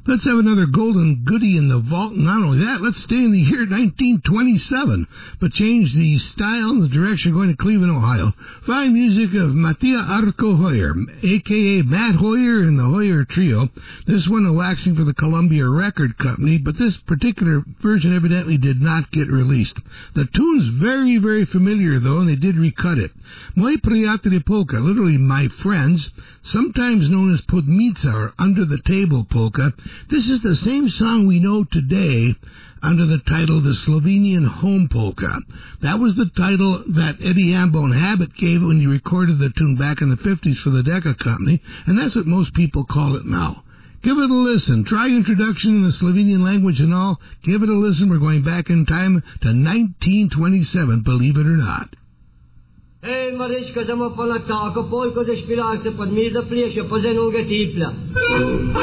Let's have another golden goodie in the vault. Not only that, let's stay in the year 1927, but change the style and the direction going to Cleveland, Ohio. Fine music of Mattia Arco Hoyer, a.k.a. Matt Hoyer and the Hoyer Trio. This one waxing for the Columbia Record Company, but this particular version evidently did not get released. The tune's very, very familiar, though, and they did recut it. Moi Priateli Polka, literally my friends, sometimes known as Podmica or Under the Table Polka. This is the same song we know today under the title The Slovenian Home Polka. That was the title that Eddie Hambone Habit gave it when he recorded the tune back in the 50s for the Decca Company, and that's what most people call it now. Give it a listen. Try introduction in the Slovenian language and all. Give it a listen. We're going back in time to 1927, believe it or not. Ej, Mariška, da ima pa na tako polko, da špilak se pod mizo pliješe, pa zdaj noge tiplja.